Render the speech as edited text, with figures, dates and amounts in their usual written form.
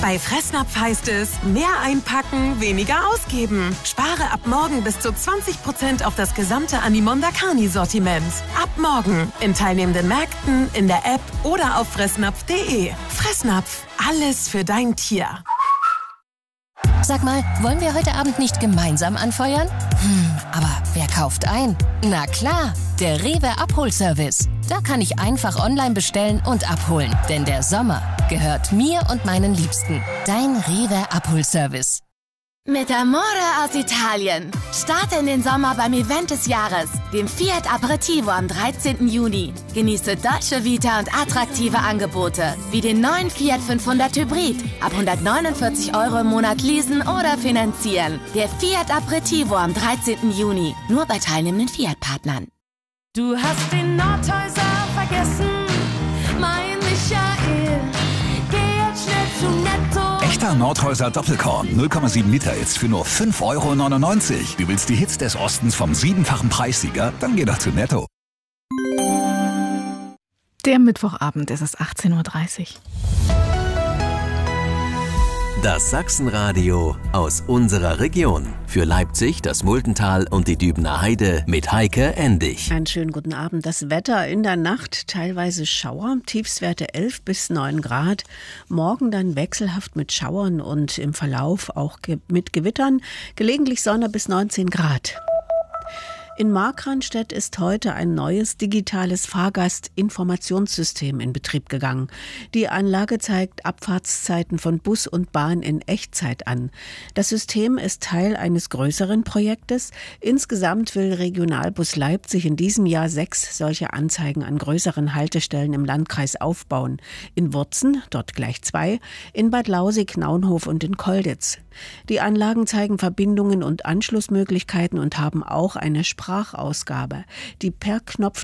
Bei Fressnapf heißt es, mehr einpacken, weniger ausgeben. Spare ab morgen bis zu 20% auf das gesamte Animonda Carni-Sortiment. Ab morgen in teilnehmenden Märkten, in der App oder auf fressnapf.de. Fressnapf, alles für dein Tier. Sag mal, wollen wir heute Abend nicht gemeinsam anfeuern? Aber wer kauft ein? Na klar, der Rewe Abholservice. Da kann ich einfach online bestellen und abholen. Denn der Sommer gehört mir und meinen Liebsten. Dein Rewe Abholservice. Mit Amore aus Italien. Starte in den Sommer beim Event des Jahres, dem Fiat Aperitivo am 13. Juni. Genieße Dolce Vita und attraktive Angebote, wie den neuen Fiat 500 Hybrid. Ab 149 € im Monat leasen oder finanzieren. Der Fiat Aperitivo am 13. Juni. Nur bei teilnehmenden Fiat-Partnern. Du hast den Nordhäuser vergessen, mein Michael. Geh jetzt schnell zu Netto. Echter Nordhäuser Doppelkorn, 0,7 Liter jetzt für nur 5,99 €. Du willst die Hits des Ostens vom 7-fachen Preissieger? Dann geh doch zu Netto. Der Mittwochabend ist es 18:30 Uhr. Das Sachsenradio aus unserer Region. Für Leipzig, das Multental und die Dübener Heide mit Heike Endig. Einen schönen guten Abend. Das Wetter in der Nacht teilweise Schauer, Tiefstwerte 11 bis 9 Grad. Morgen dann wechselhaft mit Schauern und im Verlauf auch mit Gewittern. Gelegentlich Sonne bis 19 Grad. In Markranstädt ist heute ein neues digitales Fahrgastinformationssystem in Betrieb gegangen. Die Anlage zeigt Abfahrtszeiten von Bus und Bahn in Echtzeit an. Das System ist Teil eines größeren Projektes. Insgesamt will Regionalbus Leipzig in diesem Jahr 6 solche Anzeigen an größeren Haltestellen im Landkreis aufbauen. In Wurzen, dort gleich 2, in Bad Lausig, Naunhof und in Kolditz. Die Anlagen zeigen Verbindungen und Anschlussmöglichkeiten und haben auch eine Sprachausgabe. Die per Knopf